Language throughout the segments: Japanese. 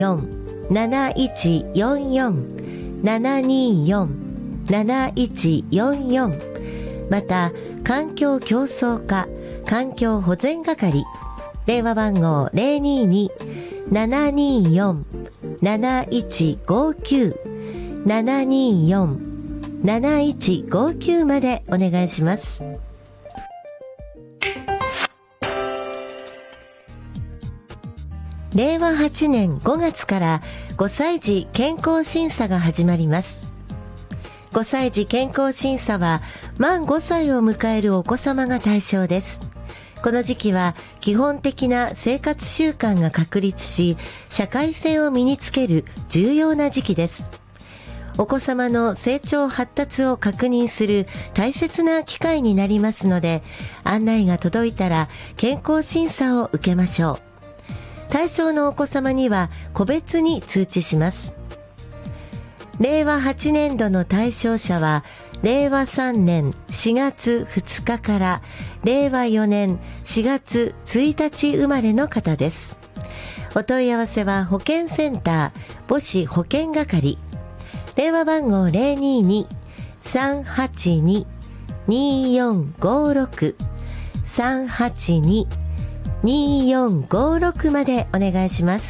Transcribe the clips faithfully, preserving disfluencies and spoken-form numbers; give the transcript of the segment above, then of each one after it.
よん なないちよんよん ななによん なないちよんよん、また環境競争課環境保全係電話番号 ゼロにに ななによん なないちごきゅう ななによん なないちごきゅうまでお願いします。れいわはちねんごがつからごさい児健康審査が始まります。ごさい児健康審査は満ごさいを迎えるお子様が対象です。この時期は基本的な生活習慣が確立し、社会性を身につける重要な時期です。お子様の成長発達を確認する大切な機会になりますので、案内が届いたら健康審査を受けましょう。対象のお子様には個別に通知します。れいわはちねんどの対象者はれいわさんねんしがつふつかかられいわよねんしがつついたち生まれの方です。お問い合わせは保健センター母子保健係電話番号 ゼロにに さんはちに によんごろく さんはちに によんごろくまでお願いします。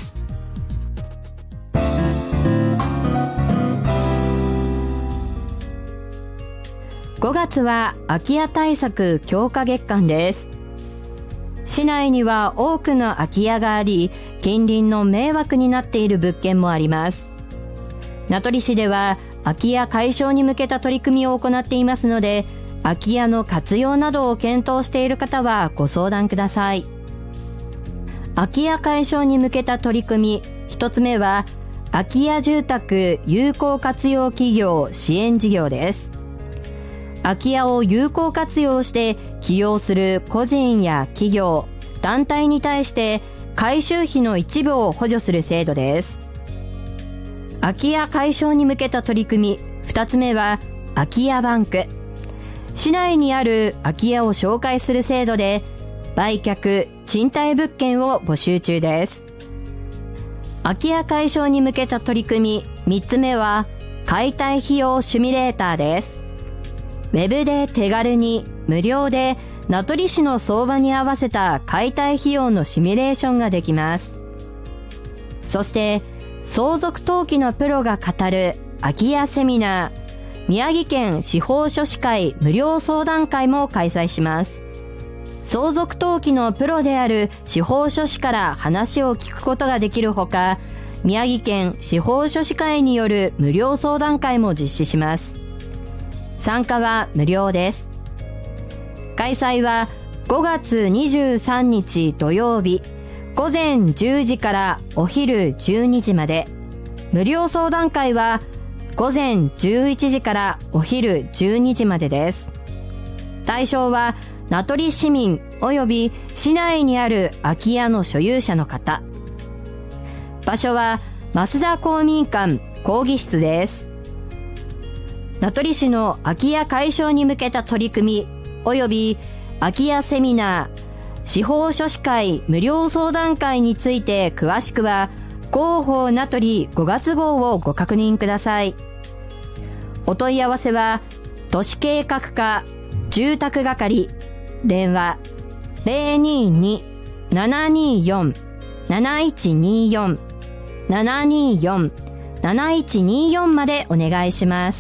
ごがつは空き家対策強化月間です。市内には多くの空き家があり、近隣の迷惑になっている物件もあります。名取市では空き家解消に向けた取り組みを行っていますので、空き家の活用などを検討している方はご相談ください。空き家解消に向けた取り組み、一つ目は空き家住宅有効活用企業支援事業です。空き家を有効活用して起用する個人や企業、団体に対して改修費の一部を補助する制度です。空き家解消に向けた取り組み、二つ目は空き家バンク。市内にある空き家を紹介する制度で、売却、賃貸物件を募集中です。空き家解消に向けた取り組み、三つ目は解体費用シミュレーターです。ウェブで手軽に無料で名取市の相場に合わせた解体費用のシミュレーションができます。そして相続登記のプロが語る空き家セミナー、宮城県司法書士会無料相談会も開催します。相続登記のプロである司法書士から話を聞くことができるほか、宮城県司法書士会による無料相談会も実施します。参加は無料です。開催はごがつにじゅうさんにち土曜日、ごぜんじゅうじからお昼じゅうにじまで。無料相談会はごぜんじゅういちじからお昼じゅうにじまでです。対象は名取市民及び市内にある空き家の所有者の方。場所は増田公民館講義室です。名取市の空き家解消に向けた取り組み及び空き家セミナー、司法書士会無料相談会について詳しくは広報名取ごがつ号をご確認ください。お問い合わせは都市計画課住宅係電話 ゼロにに ななによん なないちによん ななによん なないちによんまでお願いします。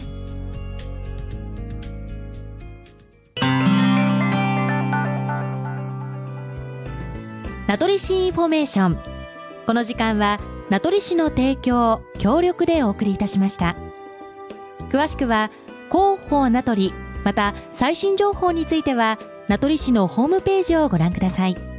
名取市インフォメーション。この時間は名取市の提供協力でお送りいたしました。詳しくは広報名取、また最新情報については名取市のホームページをご覧ください。